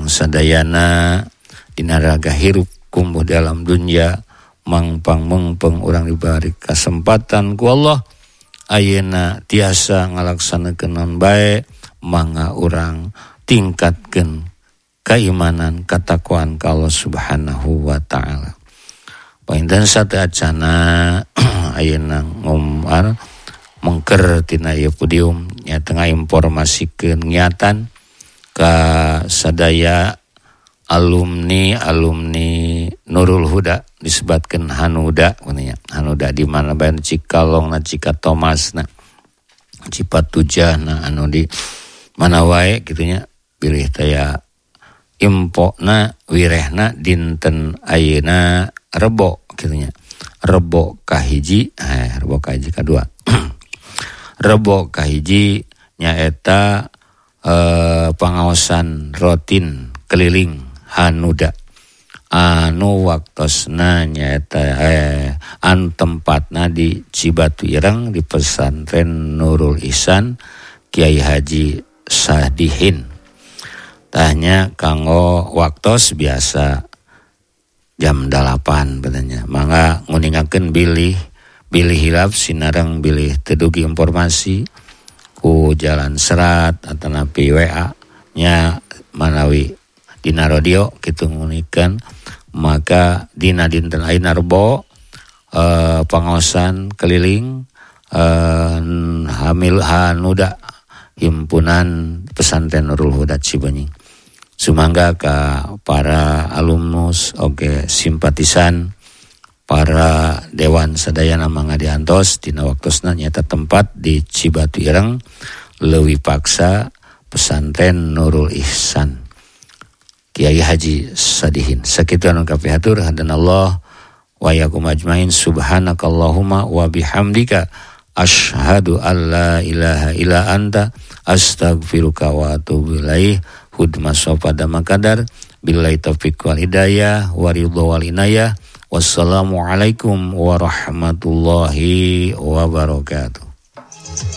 urang sadayana dina raga hirup kumbuh dalam dunya mangpang mengpeng urang diberi kesempatan ku Allah ayeuna tiasa ngalaksanakeun naon bae mangga urang tingkatkeun keimanan katakwaan ka Allah Subhanahu wa taala. Painten sateacana ayeuna ngomar mengker tina ieu podium nya tengah informasikeun niatan ka sadaya alumni Nurul Huda disebutkan Hanuda katanya. Hanuda di mana bae Cikalong na Cikatomasna Cipatujahna anu di mana wae kitu nya pilih taya impona wirehna dinten ayeuna Rebo kitu nya. Rebo kahiji kadua. Rebo kahiji nyaeta pangaosan rutin keliling Hanuda anu waktosna nyaeta anu tempatna di Cibatu Ireng di pesantren Nurul Ihsan Kiai Haji Sadihin. Tanya kanggo waktos biasa jam 8 katanya. Mangga nguningakeun bilih hilap sinareng bilih tedugi informasi ku jalan serat atanapi WA nya manawi dina radio kitu ngunikeun maka dina dinten ayeuna Rebo pangaosan keliling Hamil Hanuda himpunan pesantren Nurul Huda Cibenying. Sumangga ka para alumnus oge simpatisan para dewan sadayana mangga diantos dina waktosna nyaeta tempat di Cibatu Ireng leuwih paksa pesantren Nurul Ihsan Kiai Haji Sadihin. Sakitu anu kapihatur hadanallah wa yakum ajmain subhanakallahumma wa bihamdika asyhadu alla ilaha illa anta astaghfiruka wa atubu ilaih. Hudma sopada makadar billahi taufiq wal hidayah wa ridha wal inayah. Wassalamualaikum warahmatullahi wabarakatuh.